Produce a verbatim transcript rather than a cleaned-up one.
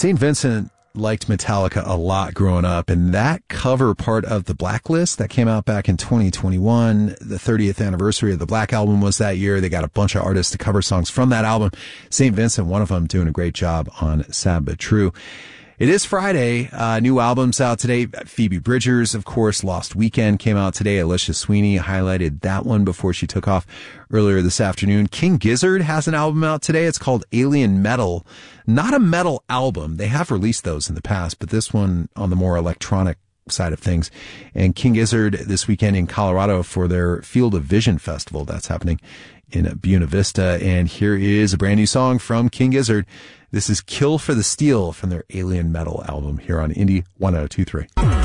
Saint Vincent liked Metallica a lot growing up, and that cover part of The Blacklist that came out back in twenty twenty-one, the thirtieth anniversary of the Black Album was that year. They got a bunch of artists to cover songs from that album. Saint Vincent, one of them, doing a great job on Sad But True. It is Friday. Uh, new albums out today. Phoebe Bridgers, of course, Lost Weekend came out today. Alicia Sweeney highlighted that one before she took off earlier this afternoon. King Gizzard has an album out today. It's called Alien Metal. Not a metal album. They have released those in the past, but this one on the more electronic side of things. And King Gizzard this weekend in Colorado for their Field of Vision Festival. That's happening in Buena Vista. And here is a brand new song from King Gizzard. This is Kill for the Steel from their Alien Metal album here on Indie ten twenty-three.